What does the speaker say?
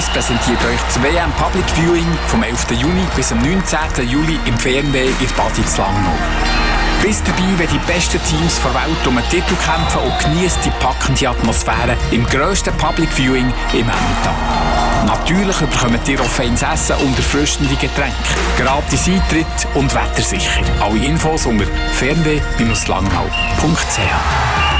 1 präsentiert euch das WM Public Viewing vom 11. Juni bis am 19. Juli im Fernweh in Baditz Langnau. Bis dabei, wenn die besten Teams der Welt um den Titel kämpfen und genießt die packende Atmosphäre im grössten Public Viewing im Emmental. Natürlich bekommt ihr auch feines Essen und erfrischende Getränke. Gratis Eintritt und wettersicher. Alle Infos unter fernweh-langnau.ch.